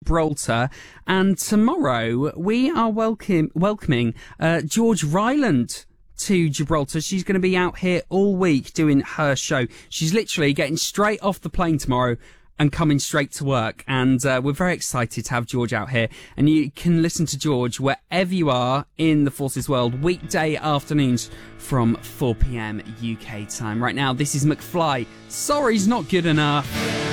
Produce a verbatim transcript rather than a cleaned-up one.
Gibraltar. And tomorrow we are welcome, welcoming uh, George Ryland to Gibraltar. She's going to be out here all week doing her show. She's literally getting straight off the plane tomorrow and coming straight to work. And uh, we're very excited to have George out here. And you can listen to George wherever you are in the Forces world, weekday afternoons from four p.m. U K time. Right now, this is McFly. Sorry's not good enough.